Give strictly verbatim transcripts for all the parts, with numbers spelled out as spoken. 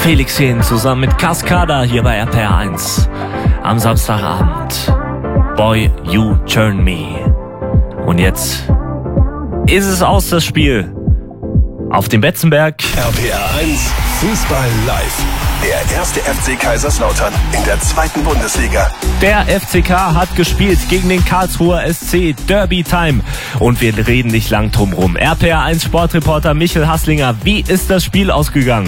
Felix Jähn zusammen mit Cascada hier bei R P R eins am Samstagabend. Boy, you turn me. Und jetzt ist es aus, das Spiel auf dem Betzenberg. R P R eins Fußball live. Der erste F C Kaiserslautern in der zweiten Bundesliga. Der F C K hat gespielt gegen den Karlsruher S C. Derby Time. Und wir reden nicht lang drum rum. R P R eins Sportreporter Michel Hasslinger, wie ist das Spiel ausgegangen?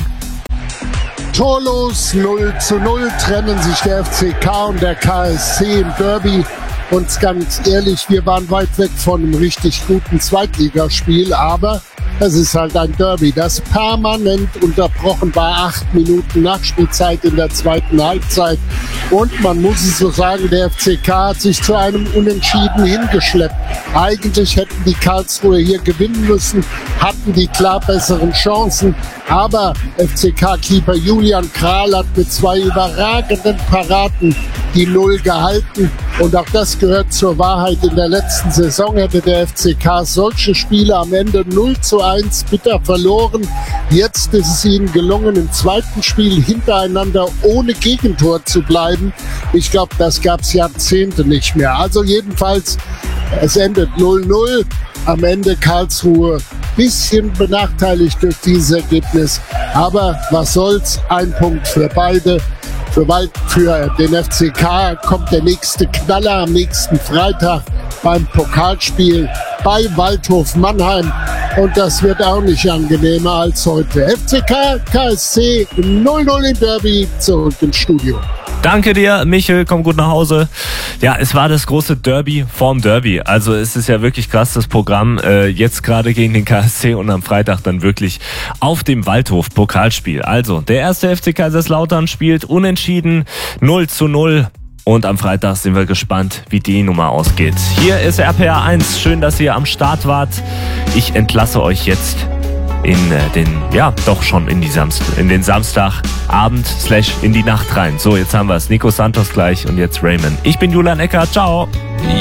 Torlos null zu null trennen sich der F C K und der K S C im Derby. Und ganz ehrlich, wir waren weit weg von einem richtig guten Zweitligaspiel, aber es ist halt ein Derby, das permanent unterbrochen war. Acht Minuten Nachspielzeit in der zweiten Halbzeit. Und man muss es so sagen, der F C K hat sich zu einem Unentschieden hingeschleppt. Eigentlich hätten die Karlsruher hier gewinnen müssen, hatten die klar besseren Chancen. Aber F C K-Keeper Julian Kral hat mit zwei überragenden Paraden die Null gehalten. Und auch das gehört zur Wahrheit. In der letzten Saison hätte der F C K solche Spiele am Ende null zu eins bitter verloren. Jetzt ist es ihnen gelungen, im zweiten Spiel hintereinander ohne Gegentor zu bleiben. Ich glaube, das gab es Jahrzehnte nicht mehr. Also jedenfalls, es endet null null. Am Ende Karlsruhe bisschen benachteiligt durch dieses Ergebnis. Aber was soll's, ein Punkt für beide. Für, Wald, für den F C K kommt der nächste Knaller am nächsten Freitag beim Pokalspiel bei Waldhof Mannheim. Und das wird auch nicht angenehmer als heute. F C K, K S C null null im Derby, zurück ins Studio. Danke dir, Michel, komm gut nach Hause. Ja, es war das große Derby vorm Derby. Also es ist ja wirklich krass, das Programm. Äh, jetzt gerade gegen den K S C und am Freitag dann wirklich auf dem Waldhof Pokalspiel. Also, der erste F C Kaiserslautern spielt unentschieden null zu null. Und am Freitag sind wir gespannt, wie die Nummer ausgeht. Hier ist R P R eins. Schön, dass ihr am Start wart. Ich entlasse euch jetzt in äh, den, ja, doch schon in die Samst- in den Samstagabend slash in die Nacht rein. So, jetzt haben wir es. Nico Santos gleich und jetzt Raymond. Ich bin Julian Eckert. Ciao.